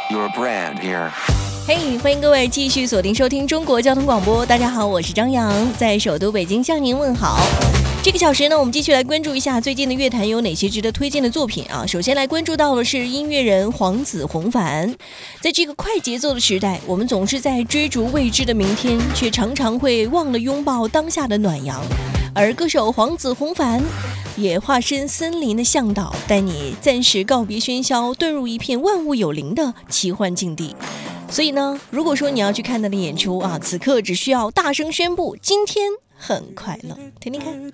your brand here。 嘿，欢迎各位继续锁定收听中国交通广播。大家好，我是张扬，在首都北京向您问好。这个小时呢，我们继续来关注一下最近的乐坛有哪些值得推荐的作品啊。首先来关注到的是音乐人黄子弘凡。在这个快节奏的时代，我们总是在追逐未知的明天，却常常会忘了拥抱当下的暖阳。而歌手黄子弘凡也化身森林的向导，带你暂时告别喧嚣，遁入一片万物有灵的奇幻境地。所以呢，如果说你要去看他的演出啊，此刻只需要大声宣布今天很快乐，听听看。